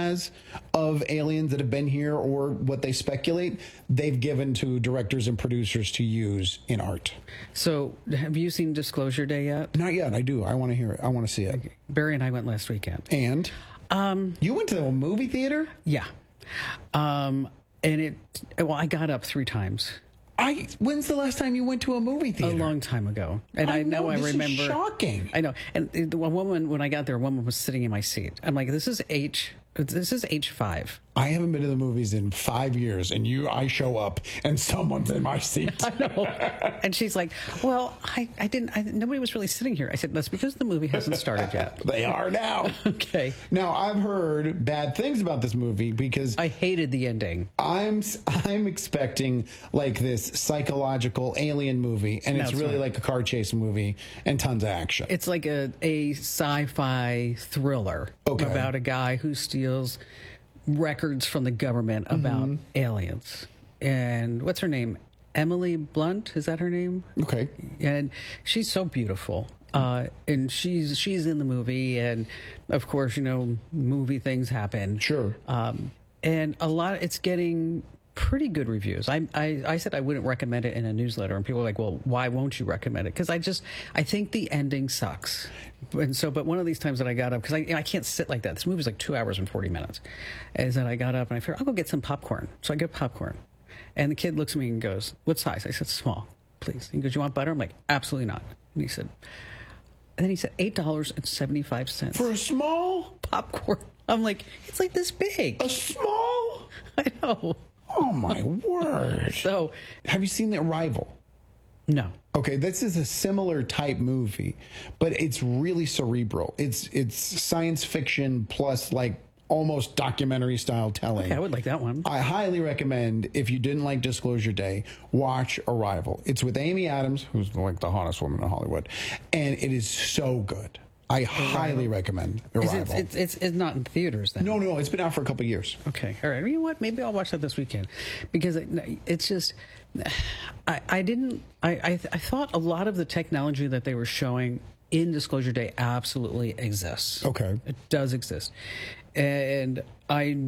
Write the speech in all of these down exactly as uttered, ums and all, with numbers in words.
has of aliens that have been here or what they speculate, they've given to directors and producers to use in art. So, have you seen Disclosure Day yet? Not yet. I do. I want to hear it. I want to see it. Barry and I went last weekend. And? Um, you went to a movie theater? Yeah. Um, and it, well, I got up three times. I. When's the last time you went to a movie theater? A long time ago. And I, I know, know I this remember. Is shocking. I know. And the woman, when I got there, a woman was sitting in my seat. I'm like, this is H. This is H five. I haven't been to the movies in five years, and you, I show up, and someone's in my seat. I know. And she's like, well, I, I didn't, I, nobody was really sitting here. I said, that's because the movie hasn't started yet. They are now. Okay. Now, I've heard bad things about this movie because... I hated the ending. I'm I'm expecting, like, this psychological alien movie, and it's That's really right. like a car chase movie and tons of action. It's like a, a sci-fi thriller Okay. about a guy who steals records from the government about Mm-hmm. aliens. And what's her name? Emily Blunt, is that her name? Okay. And she's so beautiful. Uh, and she's she's in the movie, and of course, you know, movie things happen. Sure. Um, and a lot, it's getting pretty good reviews. I, I I said I wouldn't recommend it in a newsletter, and people are like, well, why won't you recommend it? Because I just, I think the ending sucks. And so, but one of these times that I got up, because I, I can't sit like that. This movie's like two hours and forty minutes. Is that I got up and I figured, I'll go get some popcorn. So I get popcorn. And the kid looks at me and goes, what size? I said, small, please. He goes, you want butter? I'm like, absolutely not. And he said, and then he said, eight dollars and seventy-five cents. For a small? Popcorn. I'm like, it's like this big. A small? I know. Oh, my word. So, have you seen The Arrival? no. Okay, this is a similar type movie, but it's really cerebral. It's it's science fiction plus like almost documentary style telling. Okay, I would like that one. I highly recommend, if you didn't like Disclosure Day, watch Arrival. It's with Amy Adams, who's like the hottest woman in Hollywood, and it is so good. I highly recommend Is Arrival. it, it's, it's, it's not in theaters then? No, no, it's been out for a couple of years. Okay. All right. You know what? Maybe I'll watch that this weekend, because it, it's just, I, I didn't, I, I, I thought a lot of the technology that they were showing in Disclosure Day absolutely exists. Okay. It does exist. And I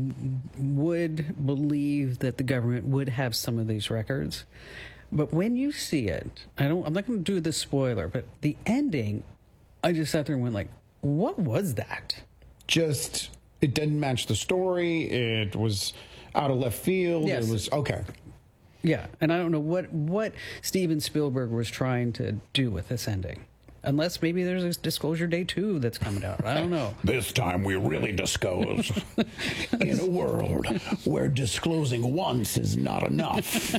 would believe that the government would have some of these records. But when you see it, I don't, I'm not going to do the spoiler, but the ending, I just sat there and went like, what was that? Just, it didn't match the story. It was out of left field. Yes. It was, okay. Yeah, and I don't know what, what Steven Spielberg was trying to do with this ending. Unless maybe there's a Disclosure Day two that's coming out. I don't know. This time we really disclose. In a world where disclosing once is not enough.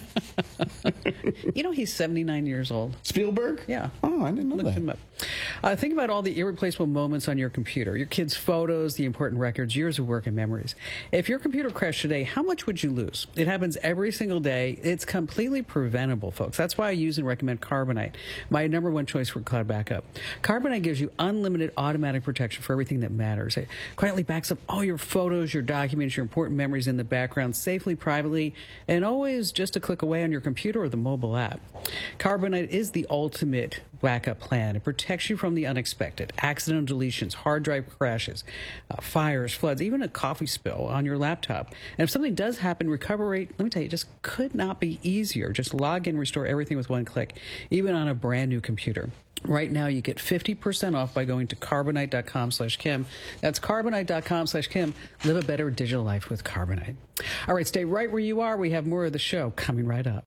You know, he's seventy-nine years old. Spielberg? Yeah. Oh, I didn't know Look that. him up. Uh, think about all the irreplaceable moments on your computer. Your kids' photos, the important records, years of work and memories. If your computer crashed today, how much would you lose? It happens every single day. It's completely preventable, folks. That's why I use and recommend Carbonite, my number one choice for cloud backup. Carbonite gives you unlimited automatic protection for everything that matters. It quietly backs up all your photos, your documents, your important memories in the background, safely, privately, and always just a click away on your computer or the mobile app. Carbonite is the ultimate backup plan. It protects you from the unexpected, accidental deletions, hard drive crashes, uh, fires, floods, even a coffee spill on your laptop. And if something does happen, recovery, let me tell you, it just could not be easier. Just log in, restore everything with one click, even on a brand new computer. Right now, you get fifty percent off by going to carbonite.com slash Kim. That's carbonite.com slash Kim. Live a better digital life with Carbonite. All right, stay right where you are. We have more of the show coming right up.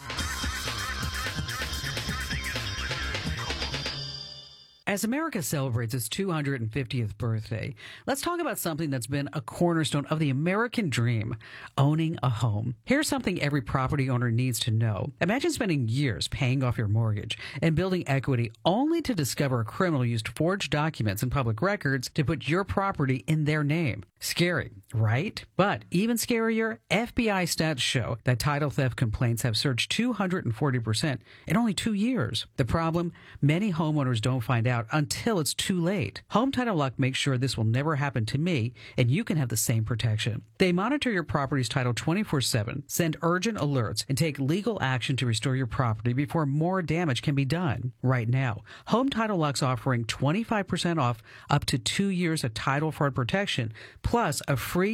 As America celebrates its two hundred fiftieth birthday, let's talk about something that's been a cornerstone of the American dream, owning a home. Here's something every property owner needs to know. Imagine spending years paying off your mortgage and building equity only to discover a criminal used forged documents and public records to put your property in their name. Scary, right? But even scarier, F B I stats show that title theft complaints have surged two hundred forty percent in only two years. The problem? Many homeowners don't find out until it's too late. Home Title Lock makes sure this will never happen to me, and you can have the same protection. They monitor your property's title twenty-four seven, send urgent alerts, and take legal action to restore your property before more damage can be done. Right now, Home Title Lock's offering twenty-five percent off up to two years of title fraud protection, plus a free